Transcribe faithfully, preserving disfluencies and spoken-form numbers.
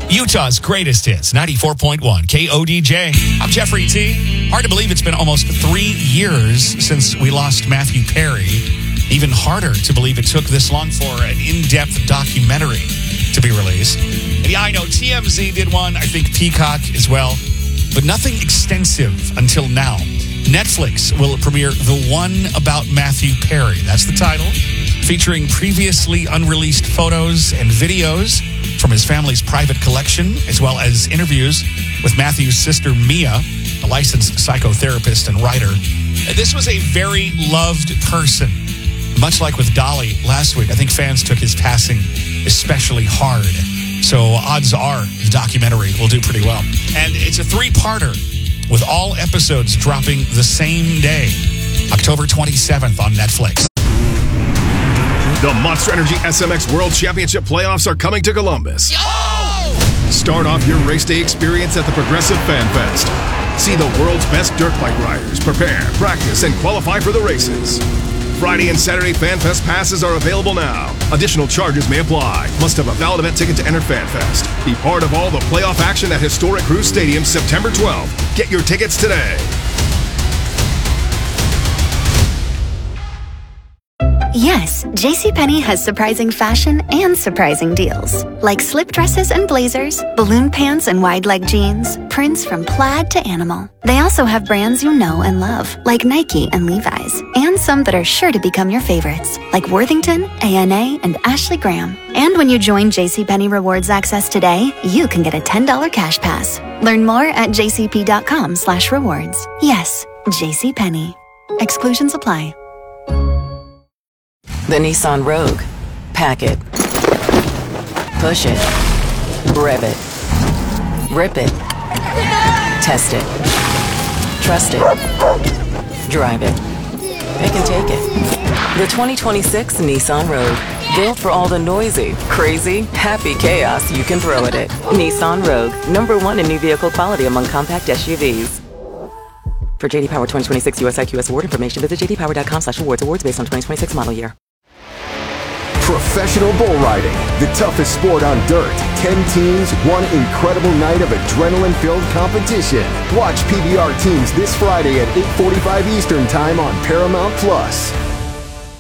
Utah's greatest hits, ninety-four point one K O D J. I'm Jeffrey T. Hard to believe it's been almost three years since we lost Matthew Perry. Even harder to believe it took this long for an in-depth documentary to be released. And yeah, I know T M Z did one, I think Peacock as well, but nothing extensive until now. Netflix will premiere The One About Matthew Perry. That's the title, featuring previously unreleased photos and videos from his family's private collection, as well as interviews with Matthew's sister, Mia, a licensed psychotherapist and writer. This was a very loved person. Much like with Dolly last week, I think fans took his passing especially hard. So odds are the documentary will do pretty well. And it's a three-parter with all episodes dropping the same day, October twenty-seventh on Netflix. The Monster Energy S M X World Championship playoffs are coming to Columbus. Yo! Start off your race day experience at the Progressive Fan Fest. See the world's best dirt bike riders prepare, practice, and qualify for the races. Friday and Saturday Fan Fest passes are available now. Additional charges may apply. Must have a valid event ticket to enter Fan Fest. Be part of all the playoff action at Historic Cruise Stadium September twelfth. Get your tickets today. Yes, JCPenney has surprising fashion and surprising deals. Like slip dresses and blazers, balloon pants and wide leg jeans, prints from plaid to animal. They also have brands you know and love, like Nike and Levi's, and some that are sure to become your favorites, like Worthington, A N A, and Ashley Graham. And when you join JCPenney Rewards Access today, you can get a ten dollars cash pass. Learn more at jcp.com slash rewards. Yes, JCPenney. Exclusions apply. The Nissan Rogue. Pack it. Push it. Rev it. Rip it. Test it. Trust it. Drive it. Pick and take it. The twenty twenty-six Nissan Rogue. Built for all the noisy, crazy, happy chaos you can throw at it. Nissan Rogue. Number one in new vehicle quality among compact S U Vs. For J D Power twenty twenty-six U S I Q S award information, visit jdpower.com slash awards. Awards based on twenty twenty-six model year. Professional bull riding, the toughest sport on dirt. Ten teams, one incredible night of adrenaline-filled competition. Watch P B R teams this Friday at eight forty-five Eastern Time on Paramount Plus.